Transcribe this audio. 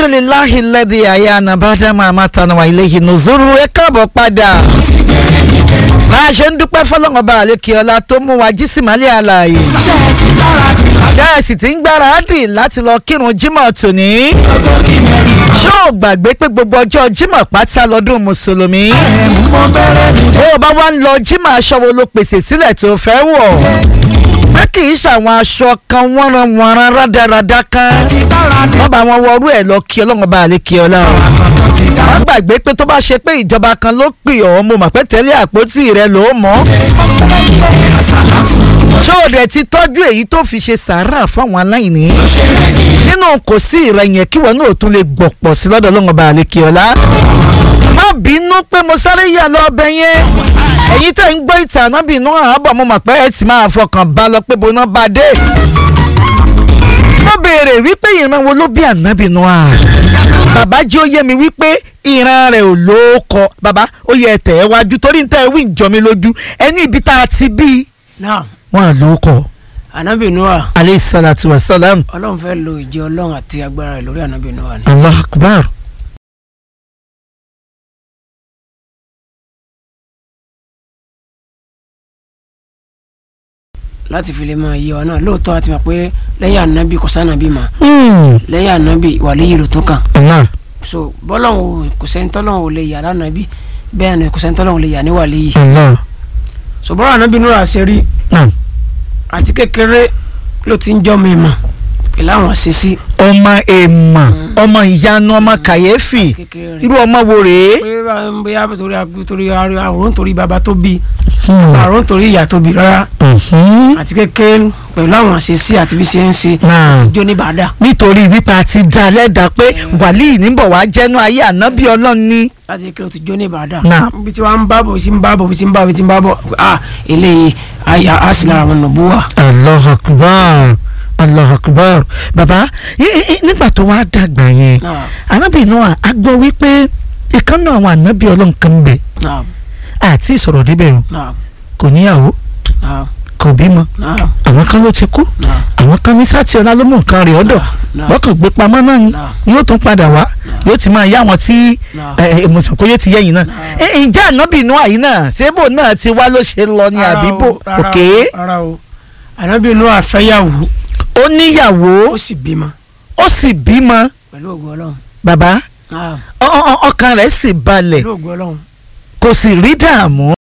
alhamdulillahi alladhi ahyana ba'da ma amatana wa ilayhi nuzuru. Ẹ káàbọ̀ padà. Bá a ṣe ń dúpẹ́ fọ́lọ́run ọba àlékiọlá tó mú wa jí símálẹ̀ àlàyé. Ṣé ẹ sì ti ń gbáradì láti lọ kírun jímọ̀ tòní? Ṣé o gbàgbé pé gbogbo ọjọ́ jímọ̀ pátá lọ́dún mùsùlùmí? Ó bá wá ń lọ jímọ̀, aṣọ wo ló pèsè sílẹ̀ tó fẹ́ wọ̀? Ṣé kì í ṣàwọn aṣọ kan wọ́nranwọ̀nran rádaràda kan? Wọ́n bá wọn wọrú ẹ̀ lọ kí Ọlọ́run ọba àlékiọlá. Wọ́n gbàgbé pé tó bá ṣe pé ìjọba kan ló pè ọ́, mo mọ̀ pé tẹ́lẹ̀ àpótí rẹ ló mọ́. Ṣé o dẹ̀ ti tọ́jú èyí tó fi ṣe sàárà fáwọn aláìní? Nínú kò sí ìrẹ̀ yẹn kí wọn náà tún lè gbọ̀pọ̀ sí lọ́dọ̀ Ọlọ́run ọba àlékiọlá. Má bínú pé mo sáré yà lọ ọbẹ̀ yẹn. Ẹ̀yin tẹ̀ ń gbọ́ ìtàn Ànábì Nóà àbọ̀, mo mọ̀ pé ẹ ti máa fọkàn bá lọ pé bóná bá dé. Mo béèrè wípé ìran wo ló bí Ànábì Nóà. Bàbá jí ó yé mi wípé ìran rẹ̀ ò lóókọ. Bàbá ó yẹ tẹ̀ ẹ́ wájú torí ń tẹ́ ẹ wí ń jọ mi lójú. Ẹni ibi tá a ti bí wọn à lóókọ. Ànábì Nóà aleyhi salatu wa salam. Ọlọ́run fẹ́ lo ìjẹ́ Ọlọ́run àti agbára rẹ̀ lórí Ànábì Nóà ni. Allah akbar. Láti fi lè máa yé wa náà lóòótọ́ àti mọ̀ pé lẹ́yìn Ànábì kò sànábì mà lẹ́yìn Ànábì wàlíyì ló tó kàn. So bọ́lọ́hún kò sẹ́ńtọ́lọ́hún ò lè yà lánàbì bẹ́ẹ̀ ni kò sẹ́ńtọ́lọ́hún ò lè yà ní wàlíyì. So bọ́lá Ànábì Nóà ṣe rí àti kékeré ló ti ń jọ́ mi mà pẹ̀lú àwọn àṣìṣí. Ọmọ èèmọ̀, ọmọ ìyanu, ọmọ kàyéfì, irú ọmọ wo rèé? Pé bóyá torí àrùn torí bàbá tó bí àrùn torí ìyá tó bí rárá. Àti kékeré pẹ̀lú àwọn àṣìṣí àti bí ṣe ń ṣe àti jó ní bàdà. Nítorí wípé a ti dá lẹ́dàá pé wàlíì níbọ̀ wá jẹ́nu ayé Ànábì Ọlọ́run ní. Láti kékeré ó ti jó ní bàdà. Bí tí wọ́n ń bá bọ̀ bí tí ń bá bọ̀ bí tí ń bá bọ̀ bí tí ń bá bọ̀ eléyìí á sì lára wọn nùbúwà. Allahu akbar. Allahu akbar. Bàbá nígbà tó wá dàgbà yẹn Ànábì Nóà a gbọ́ wípé ìkànnì àwọn Ànábì Ọlọ́run kan bẹ̀ àti ìsọ̀rọ̀ níbẹ̀ o kò níyàwó kò bímọ, àwọn kan ló ti kú, àwọn kan ní sátì ọlá ló mú nǹkan rẹ̀ ọ̀dọ̀ wọ́n kàn gbé pamọ́ náà ni yóò tún padà wá yóò ti máa yá wọn tí mùsùlùmí kò yóò ti yẹ̀yìn náà. Ǹjẹ́ Ànábì Nóà yìí náà ṣébò náà ti wá ló ṣe lọ ní àbíbò òkè? Ànábì Nóà fẹ́yàwó, ó níyàwó, ó sì bímọ. Pẹ̀lú ògo Ọlọ́run. Bàbá ọkàn rẹ̀ sì balẹ̀, pẹ̀lú ògo Ọlọ́run. kò sì rí dààmú.